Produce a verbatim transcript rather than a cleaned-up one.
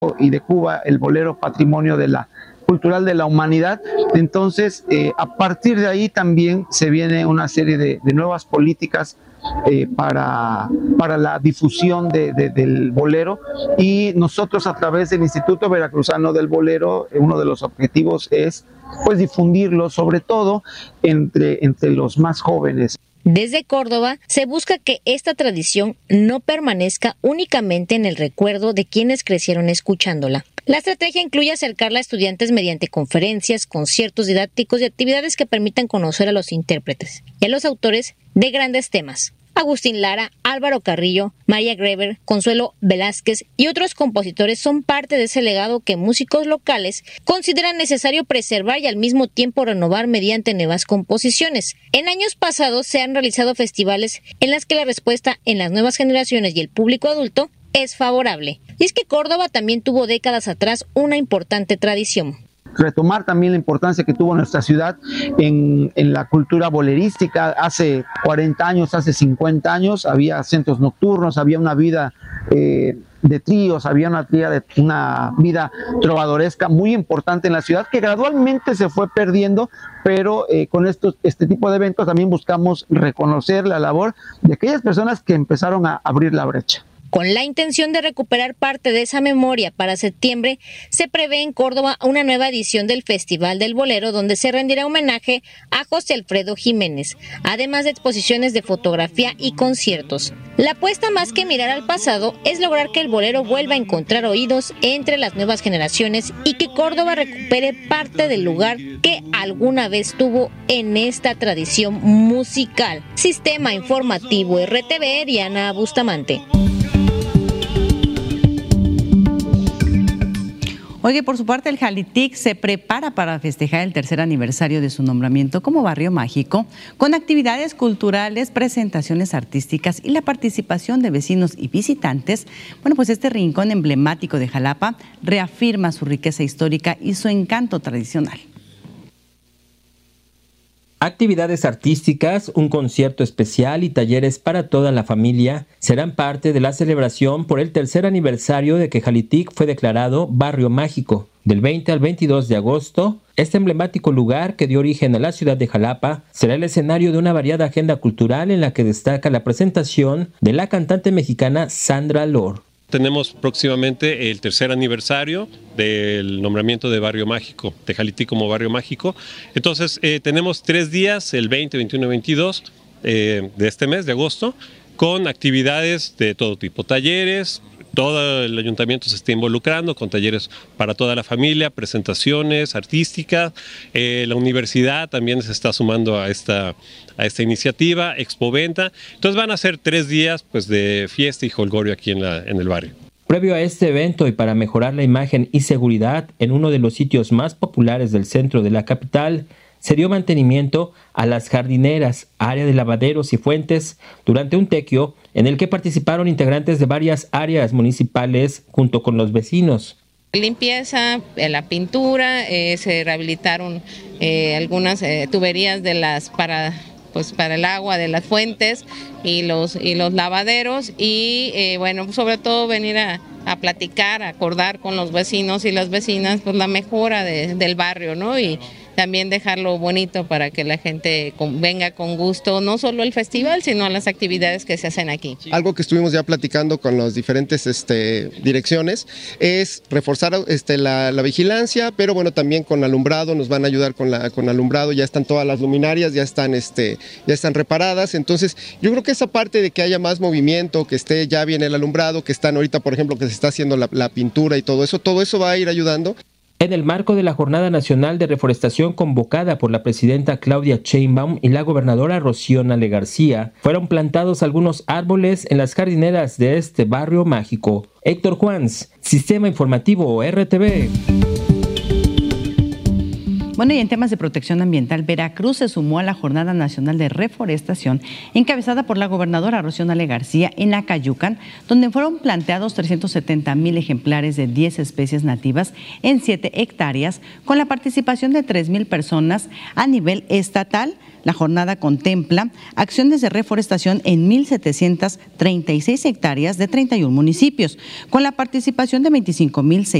y de Cuba, el bolero patrimonio de la cultural de la humanidad. Entonces, eh, a partir de ahí también se viene una serie de, de nuevas políticas eh, para, para la difusión de, de, del bolero, y nosotros a través del Instituto Veracruzano del Bolero, eh, uno de los objetivos es pues difundirlo, sobre todo entre, entre los más jóvenes. Desde Córdoba se busca que esta tradición no permanezca únicamente en el recuerdo de quienes crecieron escuchándola. La estrategia incluye acercarla a estudiantes mediante conferencias, conciertos didácticos y actividades que permitan conocer a los intérpretes y a los autores de grandes temas. Agustín Lara, Álvaro Carrillo, María Greber, Consuelo Velázquez y otros compositores son parte de ese legado que músicos locales consideran necesario preservar y al mismo tiempo renovar mediante nuevas composiciones. En años pasados se han realizado festivales en las que la respuesta en las nuevas generaciones y el público adulto es favorable. Y es que Córdoba también tuvo décadas atrás una importante tradición. Retomar también la importancia que tuvo nuestra ciudad en, en la cultura bolerística. Hace cuarenta años, hace cincuenta años, había centros nocturnos, había una vida eh, de tríos, había una, de, una vida trovadoresca muy importante en la ciudad, que gradualmente se fue perdiendo, pero eh, con estos, este tipo de eventos también buscamos reconocer la labor de aquellas personas que empezaron a abrir la brecha. Con la intención de recuperar parte de esa memoria, para septiembre se prevé en Córdoba una nueva edición del Festival del Bolero, donde se rendirá homenaje a José Alfredo Jiménez, además de exposiciones de fotografía y conciertos. La apuesta, más que mirar al pasado, es lograr que el bolero vuelva a encontrar oídos entre las nuevas generaciones y que Córdoba recupere parte del lugar que alguna vez tuvo en esta tradición musical. Sistema Informativo R T V, Diana Bustamante. Oye, por su parte, el Jalitic se prepara para festejar el tercer aniversario de su nombramiento como barrio mágico, con actividades culturales, presentaciones artísticas y la participación de vecinos y visitantes. Bueno, pues este rincón emblemático de Jalapa reafirma su riqueza histórica y su encanto tradicional. Actividades artísticas, un concierto especial y talleres para toda la familia serán parte de la celebración por el tercer aniversario de que Jalitic fue declarado Barrio Mágico. Del veinte al veintidós de agosto, este emblemático lugar que dio origen a la ciudad de Jalapa será el escenario de una variada agenda cultural en la que destaca la presentación de la cantante mexicana Sandra Lor. Tenemos próximamente el tercer aniversario del nombramiento de Barrio Mágico, de Jalitic como Barrio Mágico. Entonces eh, tenemos tres días, el veinte, veintiuno y veintidós eh, de este mes, de agosto, con actividades de todo tipo, talleres. Todo el ayuntamiento se está involucrando con talleres para toda la familia, presentaciones artísticas. Eh, la universidad también se está sumando a esta, a esta iniciativa, Expoventa. Entonces van a ser tres días pues, de fiesta y jolgorio aquí en, la, en el barrio. Previo a este evento y para mejorar la imagen y seguridad en uno de los sitios más populares del centro de la capital, se dio mantenimiento a las jardineras, área de lavaderos y fuentes durante un tequio en el que participaron integrantes de varias áreas municipales junto con los vecinos. Limpieza, la pintura, eh, se rehabilitaron eh, algunas eh, tuberías de las para pues para el agua de las fuentes y los y los lavaderos y eh, bueno, sobre todo venir a, a platicar, a acordar con los vecinos y las vecinas pues la mejora de, del barrio, ¿no? Y también dejarlo bonito para que la gente con, venga con gusto, no solo al festival, sino a las actividades que se hacen aquí. Algo que estuvimos ya platicando con las diferentes este, direcciones es reforzar este, la, la vigilancia, pero bueno, también con alumbrado, nos van a ayudar con, la, con alumbrado, ya están todas las luminarias, ya están, este, ya están reparadas, entonces yo creo que esa parte de que haya más movimiento, que esté ya bien el alumbrado, que están ahorita, por ejemplo, que se está haciendo la, la pintura y todo eso, todo eso va a ir ayudando. En el marco de la Jornada Nacional de Reforestación convocada por la presidenta Claudia Sheinbaum y la gobernadora Rocío Nale García, fueron plantados algunos árboles en las jardineras de este barrio mágico. Héctor Juans, Sistema Informativo R T V. Bueno, y en temas de protección ambiental, Veracruz se sumó a la Jornada Nacional de Reforestación encabezada por la gobernadora Rocío Nale García en Acayucan, donde fueron planteados trescientos setenta mil ejemplares de diez especies nativas en siete hectáreas, con la participación de tres mil personas a nivel estatal. La jornada contempla acciones de reforestación en mil setecientas treinta y seis hectáreas de treinta y un municipios, con la participación de veinticinco mil